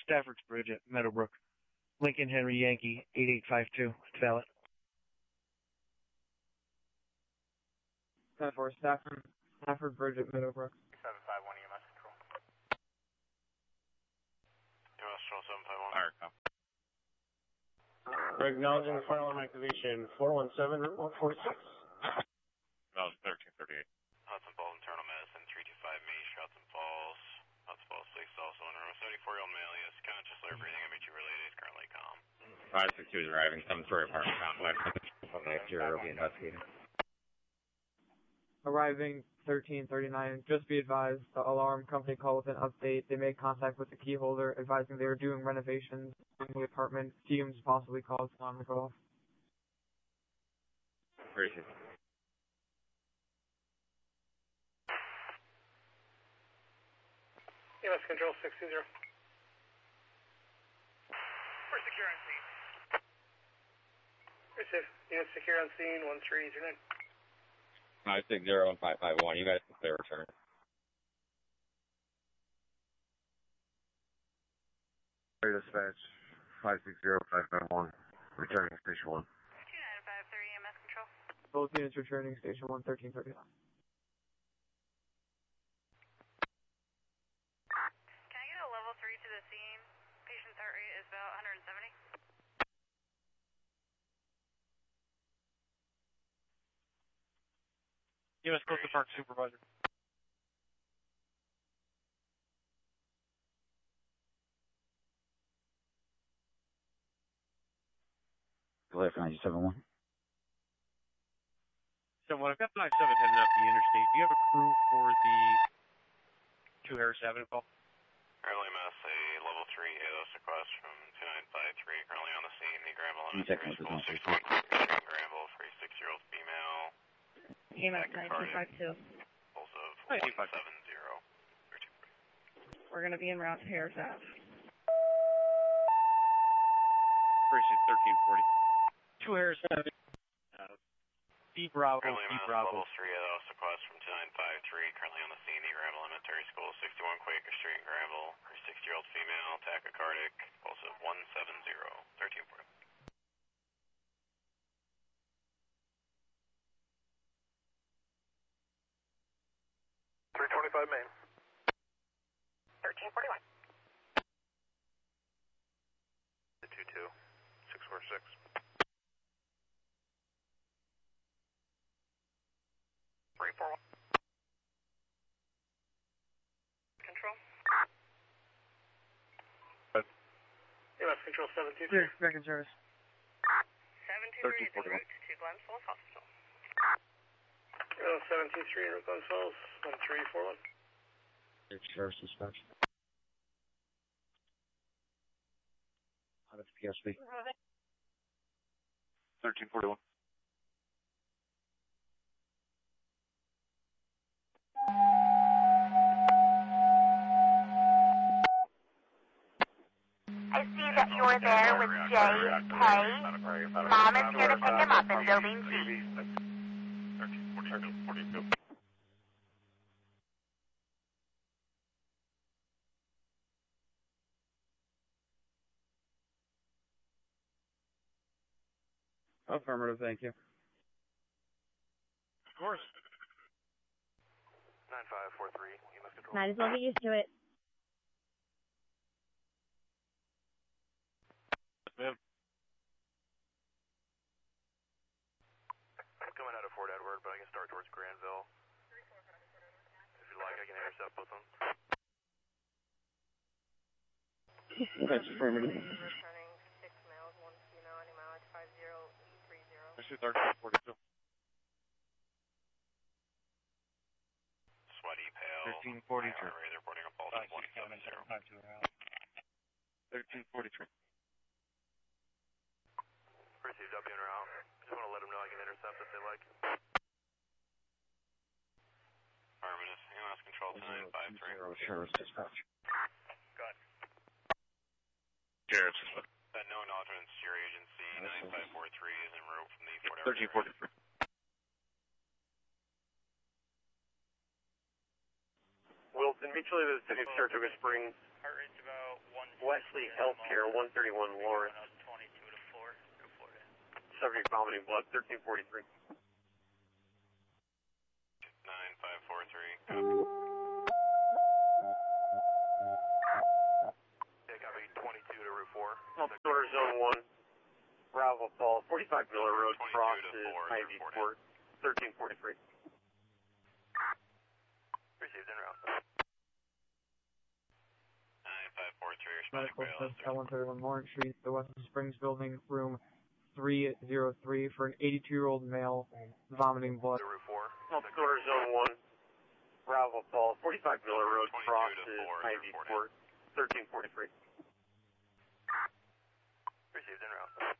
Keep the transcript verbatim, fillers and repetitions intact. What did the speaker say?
Stafford's Bridge at Meadowbrook. Lincoln Henry Yankee, eight eight five two. It's valid. ten four, Stafford, Stafford Bridge at Meadowbrook. seven five one E M S control. U S control seven five one. Fire cop. We're acknowledging the final alarm activation. four one seven, Route one forty-six. Acknowledging thirteen thirty-eight. Hudson Falls Internal Medicine, three two five Maze, Hudson Falls. Hudson Falls police also in a room. seventy-four-year-old male, yes, conscious, low breathing, M H U related, is currently calm. five six two is arriving, seven story apartment complex. Next year will be investigating. Arriving thirteen thirty-nine. Just be advised, the alarm company called with an update. They made contact with the key holder, advising they were doing renovations in the apartment. Fumes possibly caused alarm to go off. Appreciate it. U S control six two zero. We're secure on scene. Receive. Unit secure on scene, one three zero nine. five six zero and five five one. You guys can clear return. Dispatch, five six zero, five five one. Returning station one. two nine five three E M S control. Both units returning station one, thirteen thirty-nine. Can I get a level three to the scene? Patient's heart rate is about one hundred seventy. U S Coastal Park Supervisor. Cliff ninety-seven one. So when I've got five seven heading up the interstate, do you have a crew for the two Harris Avenue call? Currently mass a level three A L S request from two nine five three, currently on the scene, the Granville Elementary School, sixty-one Quick Granville for a six-year-old female. E M S nineteen fifty-two. Pulse of one seven zero. We're going to be en route to Harris Ave. Appreciate thirteen forty. two Harris Avenue. Uh, D Bravo, Currently D mass Bravo. level three A L S request from two nine five three, currently on the scene, the Granville Elementary School, sixty-one Quaker Street, Granville, for a six-year-old female, tachycardic, pulse of one seven zero. thirteen forty. three twenty-five Main. thirteen forty-one. two two six four six. three four one. Control. U S control seven two Clear, second service. seven two three is en route to Glens Falls Hospital. seven two three, Glens Falls, one three four one. Sheriff's dispatch. Out of P S V. thirteen forty-one. I see that you're there with J K. Mom is here to pick him up in Building G. thirteen forty-two. Affirmative, thank you. Of course. nine five four three, E M S control. Might as well get used to it. Ma'am. I'm coming out of Fort Edward, but I can start towards Granville. If you'd like, I can intercept both of them. That's affirmative. Returning six males, one female, any mileage five zero eight three zero. Actually, thirteen forty-two. Sweaty, pale. thirteen forty-two. Heart rate reporting a pulse of one seven zero. thirteen forty-three. Received up en route. Just want to let them know I can intercept if they like. Affirmative. E M S control nine five three. Sheriff's dispatch. Go ahead. Sheriff's. Uh, no acknowledgements to your agency. nine five four three is en route from the Fort Edward. thirteen forty-three. Wilson, mutually with the city of Saratoga Springs. Heart rate's about one. Wesley Healthcare, one thirty-one Lawrence. twenty-two to four. Go for it. Subject vomiting blood, thirteen forty-three. nine five four three. Yeah, copy twenty-two to Route four. Order zone one. Bravo Fall, forty-five Miller Road, cross to is four, Ivy Court, thirteen forty-three. Received en route. nine five four three, responding Medical for says L one thirty-one Lawrence Street, the West Springs Building, room three oh three, for an eighty-two-year-old male vomiting blood. Route four. Order zone one. Bravo Fall, forty-five Miller Road, cross is Ivy Court, thirteen forty-three. Received en route.